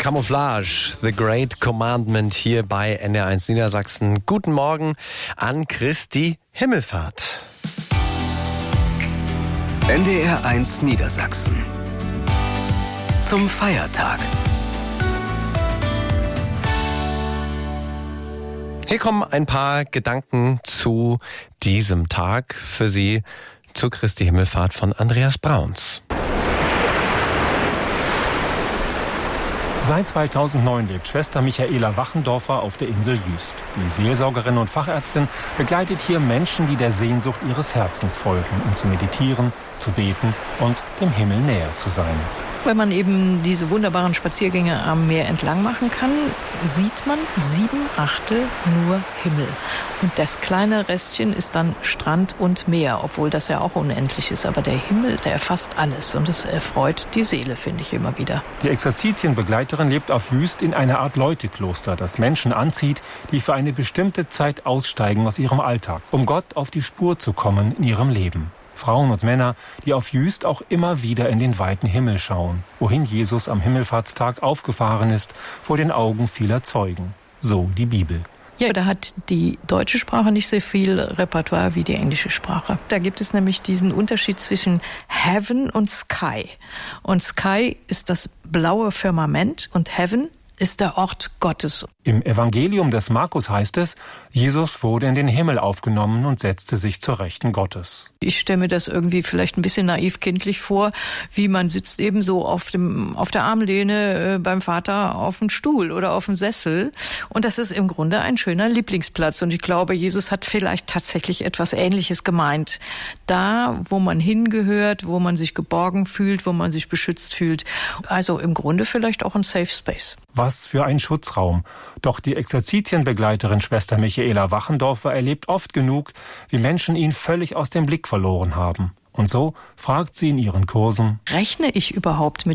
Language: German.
Camouflage, The Great Commandment hier bei NDR1 Niedersachsen. Guten Morgen an Christi Himmelfahrt. NDR1 Niedersachsen. Zum Feiertag. Hier kommen ein paar Gedanken zu diesem Tag für Sie zu Christi Himmelfahrt von Andreas Brauns. Seit 2009 lebt Schwester Michaela Wachendorfer auf der Insel Jüst. Die Seelsorgerin und Fachärztin begleitet hier Menschen, die der Sehnsucht ihres Herzens folgen, um zu meditieren, zu beten und dem Himmel näher zu sein. Wenn man eben diese wunderbaren Spaziergänge am Meer entlang machen kann, sieht man 7/8 nur Himmel. Und das kleine Restchen ist dann Strand und Meer, obwohl das ja auch unendlich ist. Aber der Himmel, der erfasst alles und es erfreut die Seele, finde ich immer wieder. Die Exerzitienbegleiterin lebt auf Jüst in einer Art Leutekloster, das Menschen anzieht, die für eine bestimmte Zeit aussteigen aus ihrem Alltag, um Gott auf die Spur zu kommen in ihrem Leben. Frauen und Männer, die auf Jüst auch immer wieder in den weiten Himmel schauen, wohin Jesus am Himmelfahrtstag aufgefahren ist, vor den Augen vieler Zeugen. So die Bibel. Ja, da hat die deutsche Sprache nicht so viel Repertoire wie die englische Sprache. Da gibt es nämlich diesen Unterschied zwischen Heaven und Sky. Und Sky ist das blaue Firmament und Heaven ist der Ort Gottes. Im Evangelium des Markus heißt es, Jesus wurde in den Himmel aufgenommen und setzte sich zur Rechten Gottes. Ich stelle mir das irgendwie vielleicht ein bisschen naiv kindlich vor, wie man sitzt eben so auf der Armlehne beim Vater auf dem Stuhl oder auf dem Sessel. Und das ist im Grunde ein schöner Lieblingsplatz. Und ich glaube, Jesus hat vielleicht tatsächlich etwas Ähnliches gemeint. Da, wo man hingehört, wo man sich geborgen fühlt, wo man sich beschützt fühlt. Also im Grunde vielleicht auch ein Safe Space. Was für ein Schutzraum. Doch die Exerzitienbegleiterin Schwester Michaela Wachendorfer erlebt oft genug, wie Menschen ihn völlig aus dem Blick verloren haben. Und so fragt sie in ihren Kursen: Rechne ich überhaupt mit